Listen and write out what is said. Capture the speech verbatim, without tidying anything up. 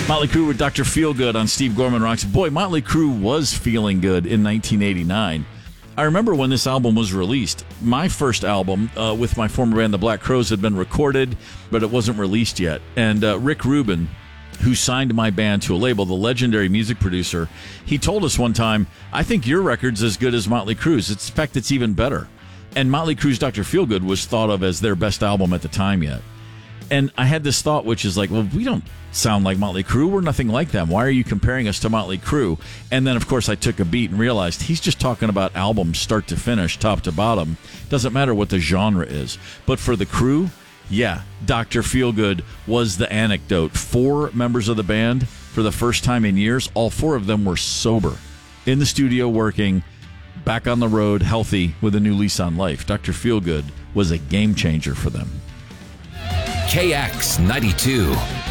Motley Crue with Doctor Feelgood on Steve Gorman Rocks. Boy, Motley Crue was feeling good in nineteen eighty-nine. I remember when this album was released. My first album uh, with my former band, the Black Crowes, had been recorded, but it wasn't released yet. And uh, Rick Rubin, who signed my band to a label, the legendary music producer, he told us one time, I think your record's as good as Motley Crue's. It's, in fact, it's even better. And Motley Crue's Doctor Feelgood was thought of as their best album at the time yet. And I had this thought, which is like, well, we don't sound like Motley Crue. We're nothing like them. Why are you comparing us to Motley Crue? And then, of course, I took a beat and realized he's just talking about albums start to finish, top to bottom. Doesn't matter what the genre is. But for the Crue, yeah, Doctor Feelgood was the anecdote. Four members of the band, for the first time in years, all four of them were sober, in the studio working, back on the road, healthy, with a new lease on life. Doctor Feelgood was a game changer for them. K X ninety-two.